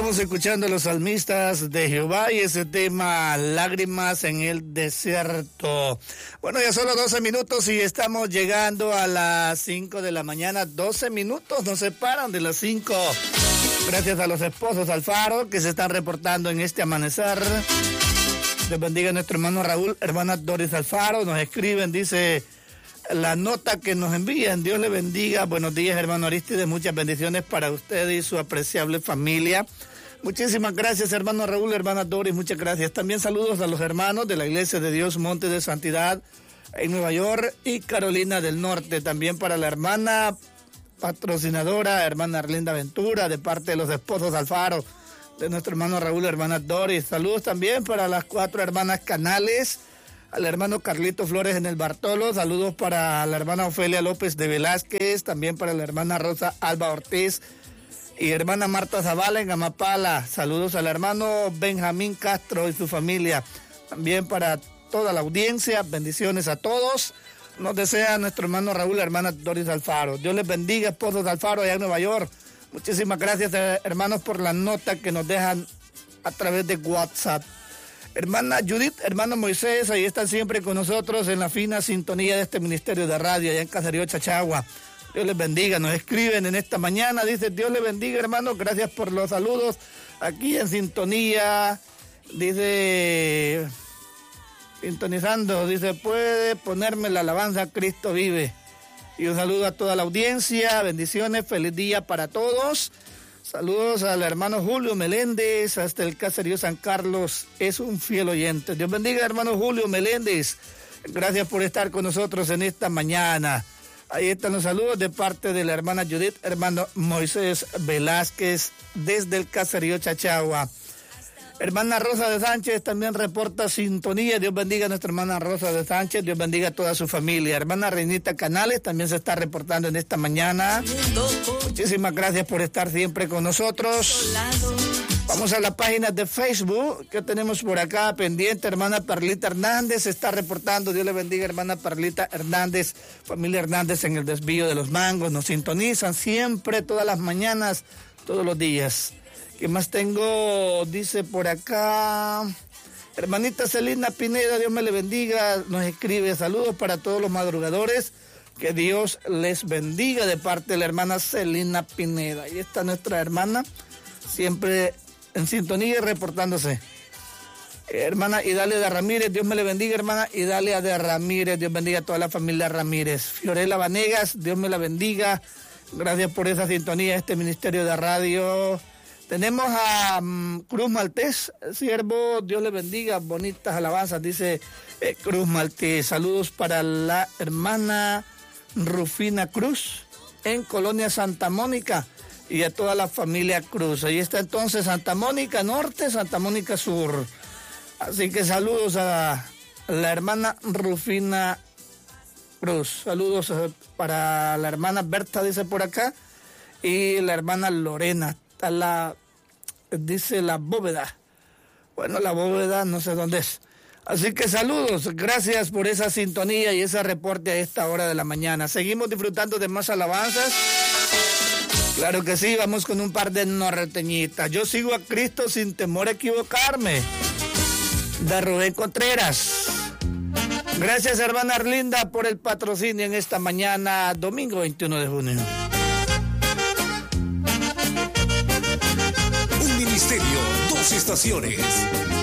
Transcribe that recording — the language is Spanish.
Estamos escuchando a los salmistas de Jehová y ese tema, Lágrimas en el Desierto. Bueno, ya solo 12 minutos y estamos llegando a las 5 de la mañana. 12 minutos nos separan de las 5. Gracias a los esposos Alfaro que se están reportando en este amanecer. Dios bendiga a nuestro hermano Raúl, hermana Doris Alfaro. Nos escriben, dice la nota que nos envían. Dios le bendiga. Buenos días, hermano Aristides. Muchas bendiciones para usted y su apreciable familia. Muchísimas gracias, hermano Raúl, hermana Doris. Muchas gracias. También saludos a los hermanos de la Iglesia de Dios Monte de Santidad en Nueva York y Carolina del Norte. También para la hermana patrocinadora, hermana Arlinda Ventura, de parte de los esposos Alfaro, de nuestro hermano Raúl, hermana Doris. Saludos también para las 4 hermanas Canales, al hermano Carlito Flores en el Bartolo. Saludos para la hermana Ofelia López de Velázquez, también para la hermana Rosa Alba Ortiz y hermana Marta Zavala en Amapala. Saludos al hermano Benjamín Castro y su familia. También para toda la audiencia, bendiciones a todos. Nos desea nuestro hermano Raúl, hermana Doris Alfaro. Dios les bendiga, esposos de Alfaro allá en Nueva York. Muchísimas gracias, hermanos, por la nota que nos dejan a través de WhatsApp. Hermana Judith, hermano Moisés, ahí están siempre con nosotros en la fina sintonía de este ministerio de radio allá en Caserío Chachagua. Dios les bendiga, nos escriben en esta mañana, dice Dios les bendiga, hermano, gracias por los saludos aquí en sintonía, dice, sintonizando, dice, puede ponerme la alabanza Cristo vive. Y un saludo a toda la audiencia, bendiciones, feliz día para todos. Saludos al hermano Julio Meléndez, hasta el Caserío San Carlos, es un fiel oyente. Dios bendiga, hermano Julio Meléndez. Gracias por estar con nosotros en esta mañana. Ahí están los saludos de parte de la hermana Judith, hermano Moisés Velázquez, desde el Caserío Chachagua. Hermana Rosa de Sánchez también reporta sintonía. Dios bendiga a nuestra hermana Rosa de Sánchez. Dios bendiga a toda su familia. Hermana Reinita Canales también se está reportando en esta mañana. Muchísimas gracias por estar siempre con nosotros. Vamos a la página de Facebook que tenemos por acá pendiente. Hermana Perlita Hernández se está reportando. Dios le bendiga, hermana Perlita Hernández. Familia Hernández en el Desvío de los Mangos. Nos sintonizan siempre, todas las mañanas, todos los días. ¿Qué más tengo? Dice por acá, hermanita Celina Pineda, Dios me le bendiga, nos escribe, saludos para todos los madrugadores, que Dios les bendiga de parte de la hermana Celina Pineda. Ahí está nuestra hermana, siempre en sintonía y reportándose. Hermana Idalia de Ramírez, Dios me le bendiga, hermana Idalia de Ramírez, Dios bendiga a toda la familia Ramírez. Fiorella Vanegas, Dios me la bendiga, gracias por esa sintonía, este ministerio de radio. Tenemos a Cruz Maltés, siervo, Dios le bendiga, bonitas alabanzas, dice Cruz Maltés. Saludos para la hermana Rufina Cruz en Colonia Santa Mónica y a toda la familia Cruz. Ahí está entonces Santa Mónica Norte, Santa Mónica Sur. Así que saludos a la hermana Rufina Cruz. Saludos para la hermana Berta, dice por acá, y la hermana Lorena. Dice la bóveda. Bueno, la bóveda no sé dónde es. Así que saludos, gracias por esa sintonía y ese reporte a esta hora de la mañana. Seguimos disfrutando de más alabanzas. Claro que sí, vamos con un par de norteñitas. Yo sigo a Cristo sin temor a equivocarme, de Rubén Contreras. Gracias, hermana Arlinda, por el patrocinio en esta mañana, domingo 21 de junio. Ministerio, 2 estaciones.